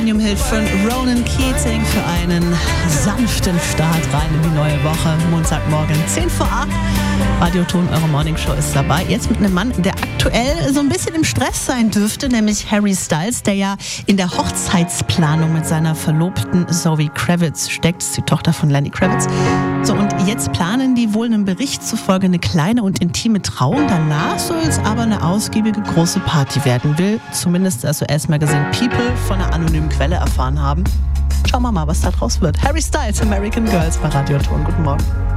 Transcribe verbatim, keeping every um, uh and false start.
Hit von Ronan Keating für einen sanften Start rein in die neue Woche. Montagmorgen, zehn vor acht. Radioton, eure Morningshow ist dabei. Jetzt mit einem Mann, der aktuell so ein bisschen im Stress sein dürfte, nämlich Harry Styles, der ja in der Hochzeitsplanung mit seiner Verlobten Zoe Kravitz steckt. Das ist die Tochter von Lenny Kravitz. So, und jetzt planen die wohl einem Bericht zufolge eine kleine und intime Trauung. Danach soll es aber eine ausgiebige große Party werden. Will zumindest das U S-Magazin People von einer anonymen Quelle erfahren haben. Schauen wir mal, was da draus wird. Harry Styles, American Girls bei Radioton. Guten Morgen.